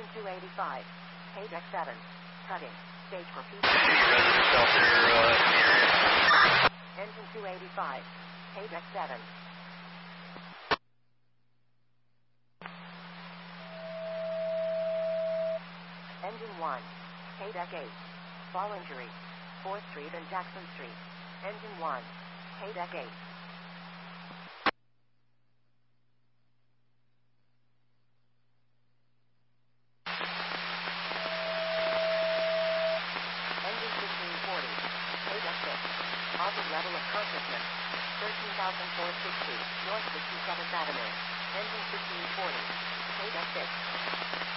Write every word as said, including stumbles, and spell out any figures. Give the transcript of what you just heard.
two eighty-five. Paydeck seven. Cutting. Stage for P. Engine two eighty-five. Paydeck seven. Engine one. Paydeck eight. Fall injury. fourth Street and Jackson Street. Engine one. Paydeck eight. Engine fifteen forty. Paydeck six. Offered level of consciousness. thirteen thousand four hundred sixty. North sixty-seventh Avenue. Engine fifteen forty. Paydeck six.